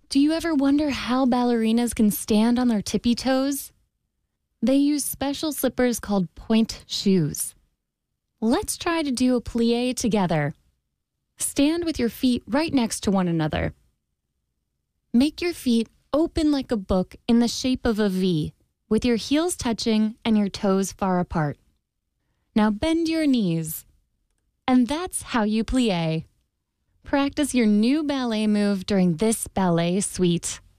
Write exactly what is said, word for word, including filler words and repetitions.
Do you ever wonder how ballerinas can stand on their tippy toes? They use special slippers called point shoes. Let's try to do a plie together. Stand with your feet right next to one another. Make your feet open like a book in the shape of a V, with your heels touching and your toes far apart. Now bend your knees. And that's how you plie. Practice your new ballet move during this ballet suite.